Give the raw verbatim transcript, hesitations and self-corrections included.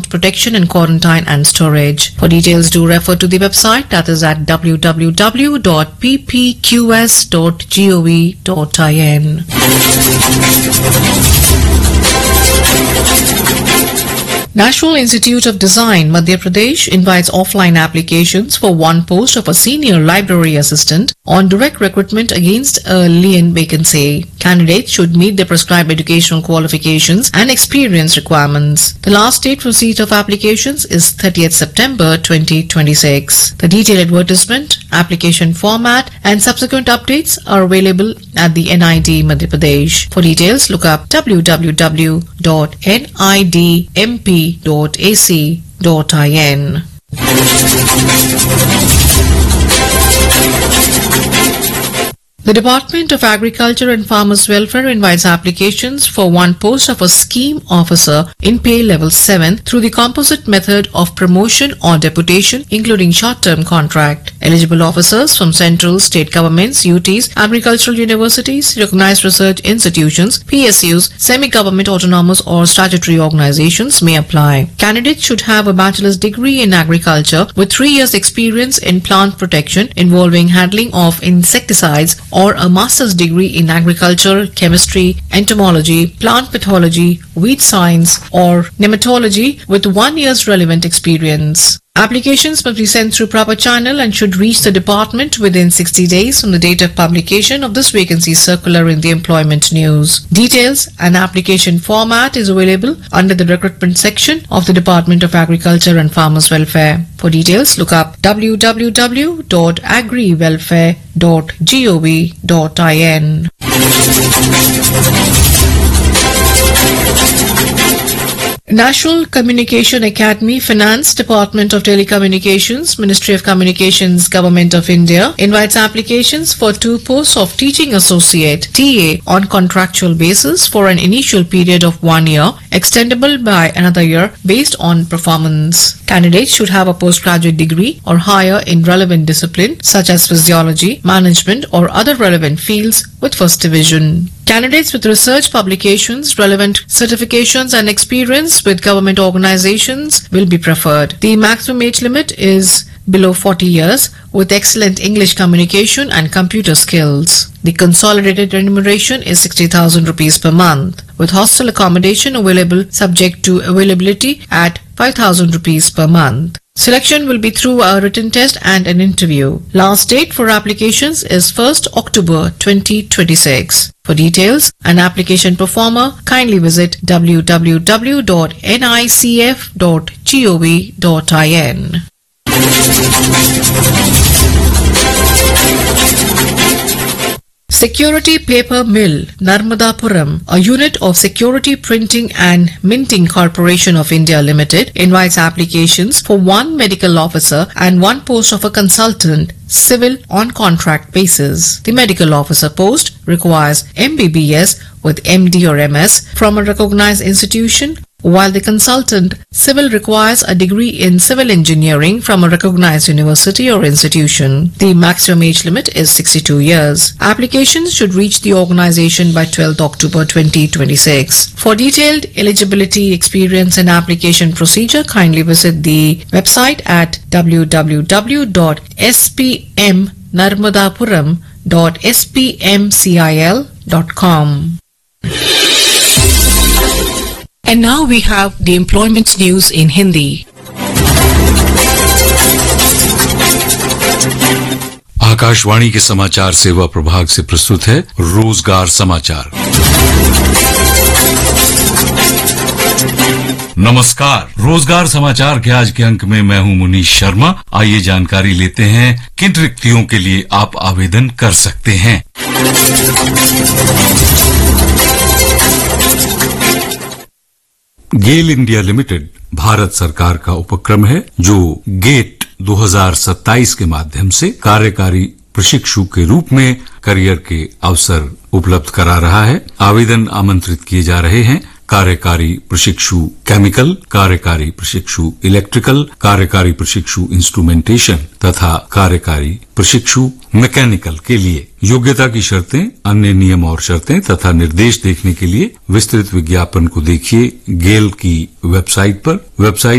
protection and quarantine and storage. For details, do refer to the website, that is at w w w dot p p q s dot gov dot in. National Institute of Design, Madhya Pradesh invites offline applications for one post of a senior library assistant on direct recruitment against a lien vacancy. Candidates should meet the prescribed educational qualifications and experience requirements. The last date for receipt of applications is thirtieth September twenty twenty-six. The detailed advertisement, application format and subsequent updates are available at the N I D Madhya Pradesh. For details, look up w w w dot n i d m p dot a c dot in. The Department of Agriculture and Farmers Welfare invites applications for one post of a scheme officer in pay level seven through the composite method of promotion or deputation, including short-term contract. Eligible officers from central, state governments, U Ts, agricultural universities, recognized research institutions, P S Us, semi-government autonomous or statutory organizations may apply. Candidates should have a bachelor's degree in agriculture with three years experience in plant protection involving handling of insecticides, or a master's degree in agriculture, chemistry, entomology, plant pathology, weed science, or nematology with one year's relevant experience. Applications must be sent through proper channel and should reach the department within sixty days from the date of publication of this vacancy circular in the employment news. Details and application format is available under the recruitment section of the Department of Agriculture and Farmers Welfare. For details, look up w w w dot agri welfare dot gov dot in. National Communication Academy, Finance, Department of Telecommunications, Ministry of Communications, Government of India invites applications for two posts of Teaching Associate T A on contractual basis for an initial period of one year, extendable by another year based on performance. Candidates should have a postgraduate degree or higher in relevant discipline such as physiology, management or other relevant fields with first division. Candidates with research publications, relevant certifications and experience with government organizations will be preferred. The maximum age limit is below forty years with excellent English communication and computer skills. The consolidated remuneration is sixty thousand rupees per month with hostel accommodation available subject to availability at five thousand rupees per month. Selection will be through a written test and an interview. Last date for applications is first October twenty twenty-six. For details and application performer, kindly visit w w w dot n i c f dot gov dot in. Security Paper Mill, Narmadapuram, a unit of Security Printing and Minting Corporation of India Limited, invites applications for one medical officer and one post of a consultant, civil on contract basis. The medical officer post requires M B B S with M D or M S from a recognized institution, while the consultant civil requires a degree in civil engineering from a recognized university or institution. The maximum age limit is sixty-two years. Applications should reach the organization by twelfth October twenty twenty-six. For detailed eligibility, experience and application procedure, kindly visit the website at w w w dot s p m narmadapuram dot s p m cil dot com. And now we have the employment news in Hindi. Akashvani के समाचार सेवा प्रभाग से प्रस्तुत है रोजगार समाचार। नमस्कार, रोजगार समाचार के आज के अंक में मैं हूं मुनीश शर्मा। आइए जानकारी लेते हैं किन रिक्तियों के लिए आप आवेदन कर सकते हैं। गेल इंडिया लिमिटेड भारत सरकार का उपक्रम है जो गेट दो हज़ार सत्ताईस के माध्यम से कार्यकारी प्रशिक्षु के रूप में करियर के अवसर उपलब्ध करा रहा है। आवेदन आमंत्रित किए जा रहे हैं कार्यकारी प्रशिक्षु केमिकल, कार्यकारी प्रशिक्षु इलेक्ट्रिकल, कार्यकारी प्रशिक्षु इंस्ट्रूमेंटेशन तथा कार्यकारी प्रशिक्षु मैकेनिकल के लिए। योग्यता की शर्तें, अन्य नियम और शर्तें तथा निर्देश देखने के लिए विस्तृत विज्ञापन को देखिए गेल की वेबसाइट पर। वेबसाइट